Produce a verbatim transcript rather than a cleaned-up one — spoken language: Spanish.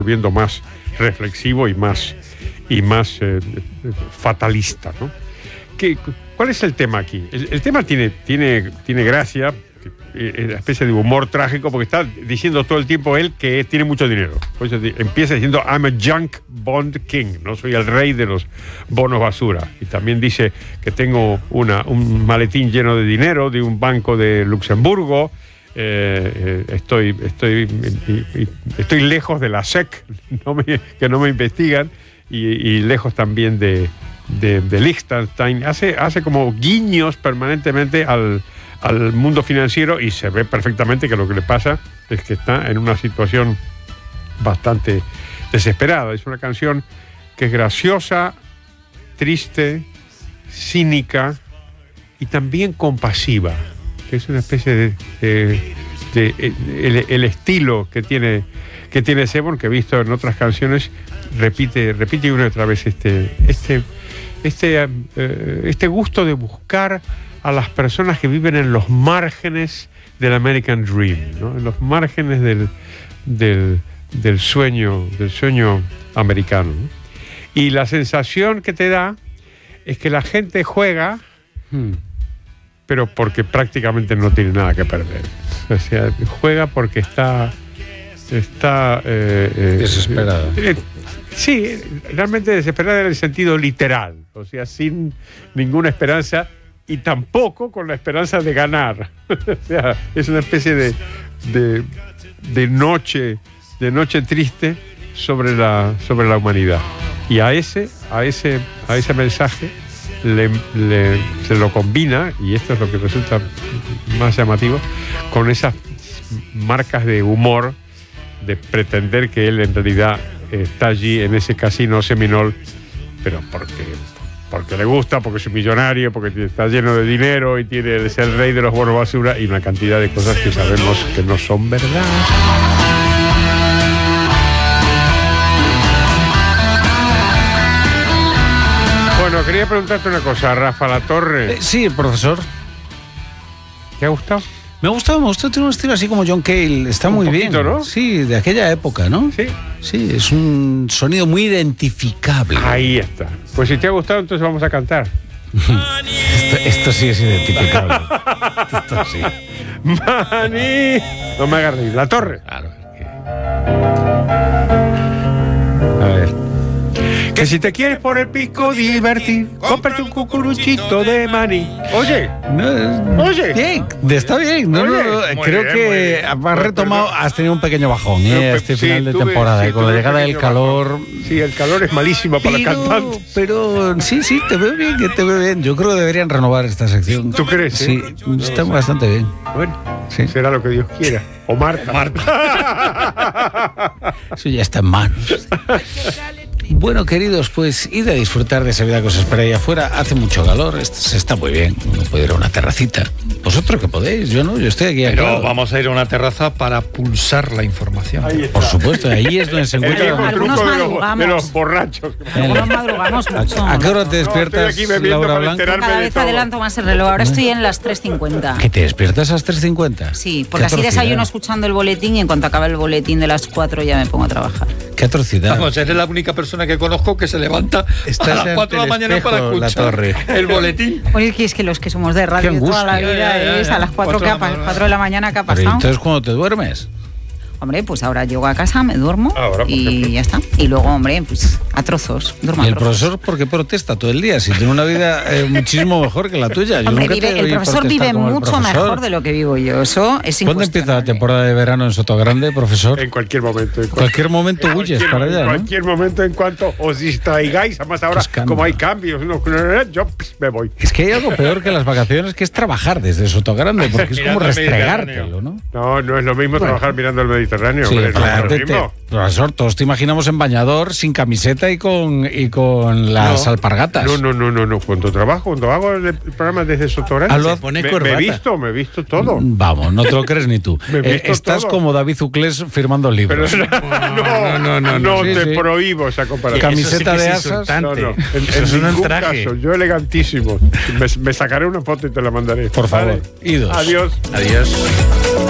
volviendo más reflexivo y más, y más eh, fatalista, ¿no? ¿Qué, ¿Cuál es el tema aquí? El, el tema tiene, tiene, tiene gracia, eh, una especie de humor trágico, porque está diciendo todo el tiempo él que tiene mucho dinero. Pues empieza diciendo I'm a junk bond king, no soy el rey de los bonos basura. Y también dice que tengo una, un maletín lleno de dinero de un banco de Luxemburgo. Eh, eh, estoy, estoy, y, y, estoy lejos de la S E C, no me, que no me investigan, y, y lejos también de, de, de Liechtenstein. Hace, hace como guiños permanentemente al, al mundo financiero, y se ve perfectamente que lo que le pasa es que está en una situación bastante desesperada. Es una canción que es graciosa, triste, cínica y también compasiva. Es una especie de, de, de, de el, el estilo que tiene que tiene Seborn, que he visto en otras canciones, repite repite una y otra vez este este este eh, este gusto de buscar a las personas que viven en los márgenes del American Dream, ¿no? En los márgenes del del, del sueño del sueño americano, ¿no? Y la sensación que te da es que la gente juega hmm. pero porque prácticamente no tiene nada que perder. O sea, juega porque está está eh, eh, desesperada. Eh, sí, realmente desesperada en el sentido literal, o sea, sin ninguna esperanza y tampoco con la esperanza de ganar. O sea, es una especie de, de, de noche de noche triste sobre la sobre la humanidad. Y a ese a ese a ese mensaje Le, le, se lo combina, y esto es lo que resulta más llamativo, con esas marcas de humor de pretender que él en realidad está allí en ese casino seminol, pero porque, porque le gusta, porque es un millonario, porque está lleno de dinero y tiene, es el rey de los bonos basura y una cantidad de cosas que sabemos que no son verdad. Bueno, quería preguntarte una cosa, Rafa Latorre. Eh, sí, profesor. ¿Te ha gustado? Me ha gustado, me gustó, tiene un estilo así como John Cale, está un muy poquito, bien, ¿no? Sí, de aquella época, ¿no? Sí. Sí, es un sonido muy identificable. Ahí está. Pues si te ha gustado, entonces vamos a cantar. esto, esto sí es identificable. Esto sí. Mani. No me hagas reír. La Torre. Claro. A ver. Que si te quieres por el pico divertir, cómprate un cucuruchito de maní. Oye, no, oye. Bien, está bien. No, Oye, no, creo bien, que has retomado, has tenido un pequeño bajón, ¿eh? Este sí, final de tuve, temporada, sí, y con la llegada del calor. Bajón. Sí, el calor es malísimo para pero, los cantantes. Pero sí, sí, te veo bien, que te veo bien. Yo creo que deberían renovar esta sección. ¿Tú crees? Sí, eh? está no, bastante bien. Bueno, sí. Será lo que Dios quiera. O Marta. Marta. Eso ya está en manos. Bueno, queridos, pues id a disfrutar de esa vida que os espera ahí afuera. Hace mucho calor, se está muy bien. Uno puede ir a una terracita. Vosotros que podéis, yo no, yo estoy aquí. Pero claro. Vamos a ir a una terraza para pulsar la información. Por supuesto, ahí es donde se encuentra. El viejo truco de los, de los borrachos. Algunos madrugamos mucho. ¿A qué hora te despiertas, no, Laura Blanco? Cada vez adelanto más el reloj. Ahora estoy en las tres cincuenta. ¿Que te despiertas a las tres cincuenta? Sí, porque así desayuno escuchando el boletín, y en cuanto acabe el boletín de las cuatro ya me pongo a trabajar. Qué atrocidad. Vamos, eres la única persona que conozco que se levanta Estás a las cuatro de la mañana espejo, para escuchar la torre. el boletín. Oye, que es que los que somos de radio toda la vida ya, ya, ya, es a las cuatro de la mañana que ha pasado. Pero entonces, ¿cuándo te duermes? Hombre, pues ahora llego a casa, me duermo ahora, y ejemplo. ya está. Y luego, hombre, pues a trozos. Duermo ¿Y a el trozos. profesor por qué protesta todo el día? Si tiene una vida eh, muchísimo mejor que la tuya. Yo Hombre, nunca vive, te el oí profesor protestar vive como el mucho profesor. mejor de lo que vivo yo. Eso es ¿Cuándo empieza la incuestionable. temporada de verano en Sotogrande, profesor? En cualquier momento. En cualquier momento en huyes cualquier, para allá, En ¿no? cualquier momento, en cuanto os distraigáis, además ahora, como hay cambios, no, yo pss, me voy. Es que hay algo peor que las vacaciones, que es trabajar desde Sotogrande, porque es como restregártelo, ¿no? No, no es lo mismo Bueno. trabajar mirando el Mediterráneo. Sí, hombre, no claro. es lo Te- te- mismo. profesor, todos te imaginamos en bañador, sin camiseta y con, y con las No. alpargatas. No, no, no, no, no. Cuando trabajo, cuando hago el programa desde Sotogrande, Ah, lo- me, Se pone me corbata. he visto, me he visto todo. Vamos, no te lo crees ni tú. Me he Eh, visto estás todo. como David Uclés firmando Pero libros. no, no, no, no, no, Sí, te sí. prohíbo esa comparación. Camiseta de asas. No, no, en, Eso en es un ningún traje. caso, yo elegantísimo. Me, me sacaré una foto y te la mandaré. Por favor, Vale. idos. Adiós. Adiós.